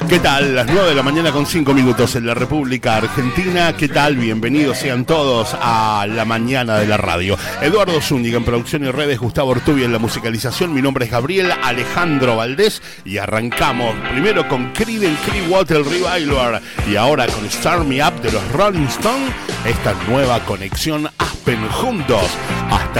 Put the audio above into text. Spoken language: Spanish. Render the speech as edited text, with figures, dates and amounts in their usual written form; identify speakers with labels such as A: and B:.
A: ¿Qué tal? Las 9 de la mañana con 5 minutos en la República Argentina. ¿Qué tal? Bienvenidos sean todos a la mañana de la radio. Eduardo Zúñiga en producción y redes, Gustavo Ortubia en la musicalización. Mi nombre es Gabriel Alejandro Valdés y arrancamos primero con Creedence Clearwater Revival y ahora con Start Me Up de los Rolling Stones. Esta nueva conexión Aspen juntos hasta